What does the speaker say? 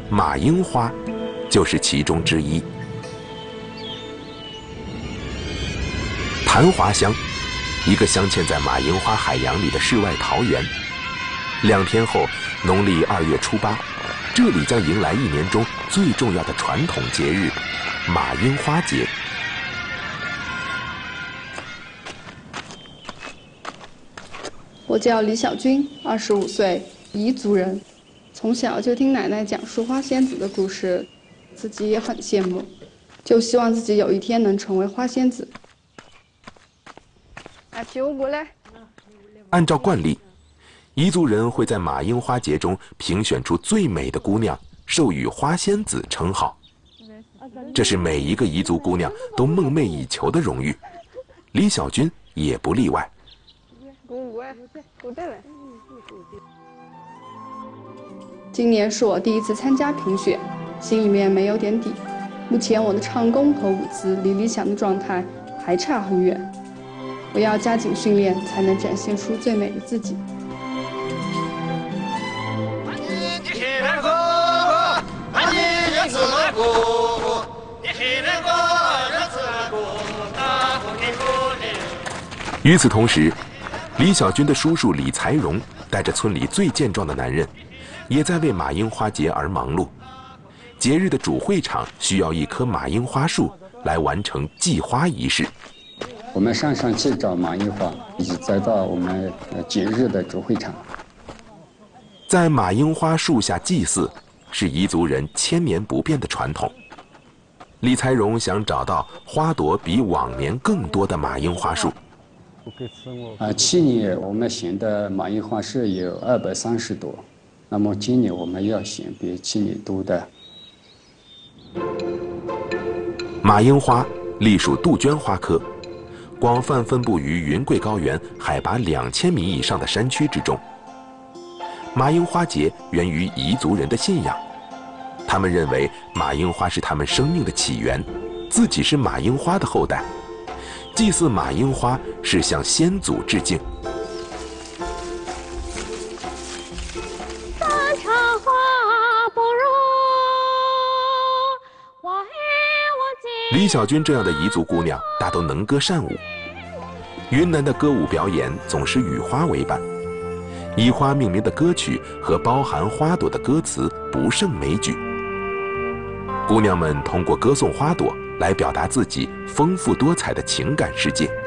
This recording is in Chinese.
马樱花就是其中之一。昙华乡，一个镶嵌在马樱花海洋里的世外桃源。2天后，农历2月初8，这里将迎来1年中最重要的传统节日——马樱花节。 我叫李小军，25岁，彝族人。从小就听奶奶讲述花仙子的故事，自己也很羡慕，就希望自己有一天能成为花仙子。来，起舞过来。 按照惯例，彝族人会在马樱花节中评选出最美的姑娘，授予花仙子称号。这是每一个彝族姑娘都梦寐以求的荣誉，李小军也不例外。 今年是我第1次参加评选，心里面没有点底。目前我的唱功和舞姿离理想的状态还差很远，我要加紧训练，才能展现出最美的自己。 与此同时，李小军的叔叔李才荣带着村里最健壮的男人，也在为马樱花节而忙碌。节日的主会场需要1棵马樱花树来完成祭花仪式。 我们上去找马樱花，一直再到我们节日的主会场。 在马樱花树下祭祀，是彝族人千年不变的传统。李才荣想找到花朵比往年更多的马樱花树。 去年我们选的马樱花是有230朵，那么今年我们要选比去年多的。 马樱花隶属杜鹃花科，广泛分布于云贵高原海拔2000米以上的山区之中。马樱花节源于彝族人的信仰，他们认为马樱花是他们生命的起源，自己是马樱花的后代。祭祀马樱花是向先祖致敬。李小军这样的彝族姑娘大都能歌善舞，云南的歌舞表演总是以花为伴，以花命名的歌曲和包含花朵的歌词不胜枚举。姑娘们通过歌颂花朵来表达自己丰富多彩的情感世界。